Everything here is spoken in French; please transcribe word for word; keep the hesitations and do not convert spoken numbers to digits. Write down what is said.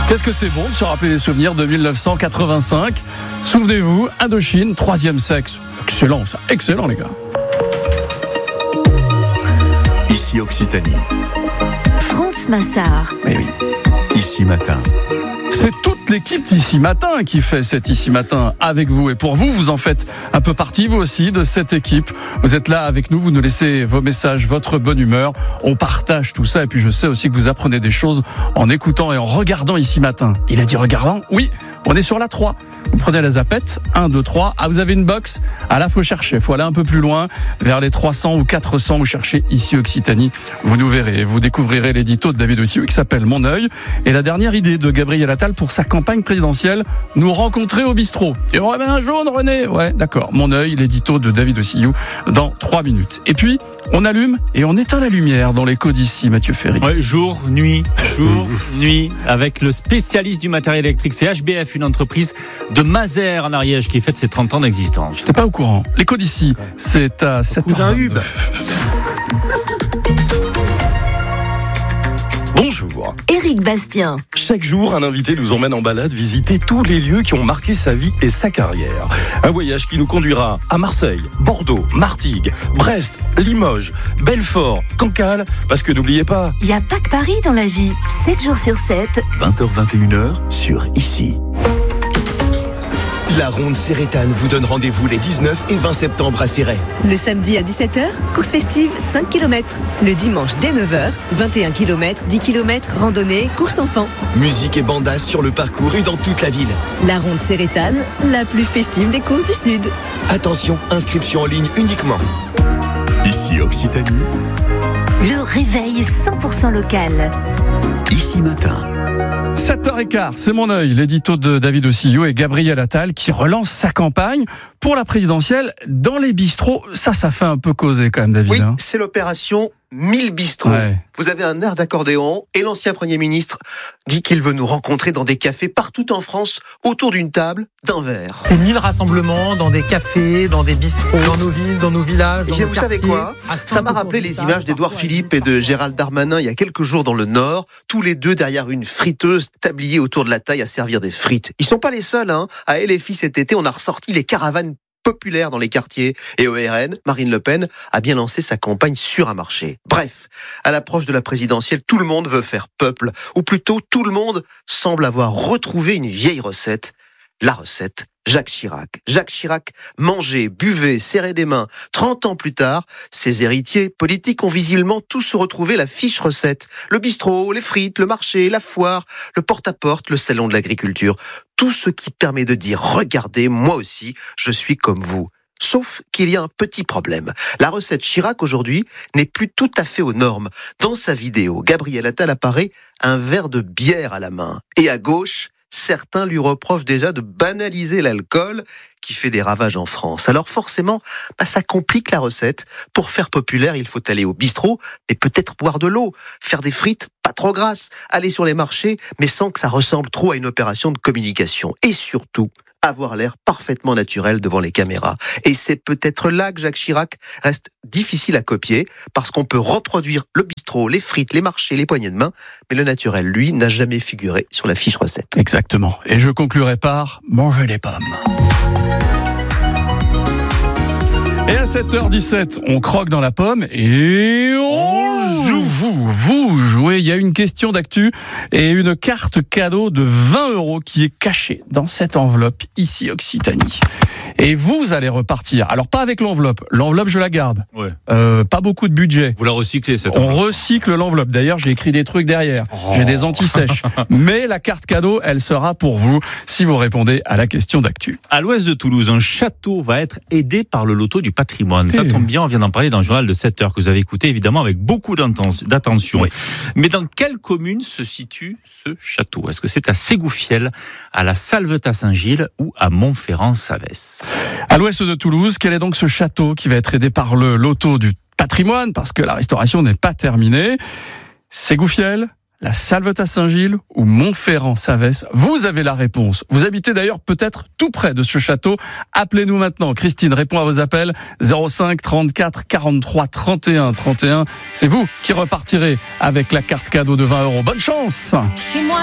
Qu'est-ce que c'est bon de se rappeler les souvenirs de mille neuf cent quatre-vingt-cinq. Souvenez-vous, Indochine, troisième sexe. Excellent, ça, excellent les gars. Ici Occitanie. France Massard. Mais oui, Ici Matin. C'est toute l'équipe d'Ici Matin qui fait cet Ici Matin avec vous. Et pour vous, vous en faites un peu partie, vous aussi, de cette équipe. Vous êtes là avec nous, vous nous laissez vos messages, votre bonne humeur. On partage tout ça. Et puis je sais aussi que vous apprenez des choses en écoutant et en regardant Ici Matin. Il a dit regardant ? Oui, on est sur la trois. Vous prenez la zapette, un, deux, trois. Ah, vous avez une box ? Ah là, faut chercher. Faut aller un peu plus loin, vers les trois cents ou quatre cents. Vous cherchez Ici Occitanie. Vous nous verrez. Vous découvrirez l'édito de David Ossihou qui s'appelle Mon œil. Et la dernière idée de Gabriel Attal pour sa campagne présidentielle, nous rencontrer au bistrot. Et on remet un jaune, René. Ouais, d'accord. Mon œil, l'édito de David Ossihou dans trois minutes. Et puis, on allume et on éteint la lumière dans l'écho d'ici, Mathieu Ferry. Ouais, jour, nuit, jour, nuit, avec le spécialiste du matériel électrique. C'est H B F, une entreprise de Mazères en Ariège qui fête ses trente ans d'existence. T'es pas au courant. L'écho d'ici, c'est à sept heures vingt-deux. Bonjour. Éric Bastien. Chaque jour, un invité nous emmène en balade visiter tous les lieux qui ont marqué sa vie et sa carrière. Un voyage qui nous conduira à Marseille, Bordeaux, Martigues, Brest, Limoges, Belfort, Cancale, parce que n'oubliez pas... Il n'y a pas que Paris dans la vie. sept jours sur sept. vingt heures vingt et une heures sur Ici. La ronde Cérétane vous donne rendez-vous les dix-neuf et vingt septembre à Céret. Le samedi à dix-sept heures, course festive cinq kilomètres. Le dimanche dès neuf heures, vingt et un kilomètres, dix kilomètres, randonnée, course enfant. Musique et bandas sur le parcours et dans toute la ville. La ronde Cérétane, la plus festive des courses du Sud. Attention, inscription en ligne uniquement. Ici Occitanie. Le réveil cent pour cent local. Ici Matin. sept heures quinze, c'est Mon œil, l'édito de David Ossihou et Gabriel Attal qui relance sa campagne pour la présidentielle dans les bistrots. Ça, ça fait un peu causer quand même, David. Oui, hein. c'est l'opération mille bistrots. Ouais. Vous avez un air d'accordéon et l'ancien Premier ministre dit qu'il veut nous rencontrer dans des cafés partout en France, autour d'une table, d'un verre. C'est mille rassemblements dans des cafés, dans des bistrots, dans nos villes, dans nos villages. Et dans bien, nos vous savez quartiers, quoi ? Ça m'a rappelé les images d'Édouard Philippe et de Gérald Darmanin il y a quelques jours dans le Nord, tous les deux derrière une friteuse, tabliée autour de la taille à servir des frites. Ils sont pas les seuls, hein. À L F I cet été, on a ressorti les caravanes populaire dans les quartiers. Et au R N, Marine Le Pen a bien lancé sa campagne sur un marché. Bref, à l'approche de la présidentielle, tout le monde veut faire peuple, ou plutôt tout le monde semble avoir retrouvé une vieille recette, la recette Jacques Chirac. Jacques Chirac mangeait, buvait, serrait des mains. trente ans plus tard, ses héritiers politiques ont visiblement tous retrouvé la fiche recette. Le bistrot, les frites, le marché, la foire, le porte-à-porte, le salon de l'agriculture. Tout ce qui permet de dire « Regardez, moi aussi, je suis comme vous ». Sauf qu'il y a un petit problème. La recette Chirac aujourd'hui n'est plus tout à fait aux normes. Dans sa vidéo, Gabriel Attal apparaît un verre de bière à la main. Et à gauche, certains lui reprochent déjà de banaliser l'alcool qui fait des ravages en France. Alors forcément, bah ça complique la recette. Pour faire populaire, il faut aller au bistrot, mais peut-être boire de l'eau, faire des frites pas trop grasses, aller sur les marchés, mais sans que ça ressemble trop à une opération de communication. Et surtout, avoir l'air parfaitement naturel devant les caméras. Et c'est peut-être là que Jacques Chirac reste difficile à copier, parce qu'on peut reproduire le bistrot, les frites, les marchés, les poignées de main, mais le naturel, lui, n'a jamais figuré sur la fiche recette. Exactement. Et je conclurai par manger les pommes. Et à sept heures dix-sept, on croque dans la pomme et on joue. Vous, vous jouez. Il y a une question d'actu et une carte cadeau de vingt euros qui est cachée dans cette enveloppe ici Occitanie. Et vous allez repartir. Alors pas avec l'enveloppe. L'enveloppe, je la garde. Ouais. Euh, pas beaucoup de budget. Vous la recyclez cette On enveloppe. recycle l'enveloppe. D'ailleurs, j'ai écrit des trucs derrière. Oh. J'ai des anti-sèches. Mais la carte cadeau, elle sera pour vous si vous répondez à la question d'actu. À l'ouest de Toulouse, un château va être aidé par le loto du patrimoine. Ça Eh. tombe bien, on vient d'en parler dans le journal de sept heures que vous avez écouté évidemment avec beaucoup d'attention. Oui. Mais dans quelle commune se situe ce château ? Est-ce que c'est à Ségoufielle, à la Salvetat-Saint-Gilles ou à Montferrand-Savès ? À l'ouest de Toulouse, quel est donc ce château qui va être aidé par le loto du patrimoine, parce que la restauration n'est pas terminée? Ségoufielle, la Salvetat-Saint-Gilles ou Montferrand-Savès? Vous avez la réponse. Vous habitez d'ailleurs peut-être tout près de ce château. Appelez-nous maintenant. Christine répond à vos appels. zéro cinq trente-quatre quarante-trois trente et un trente et un. C'est vous qui repartirez avec la carte cadeau de vingt euros. Bonne chance! Chez moi.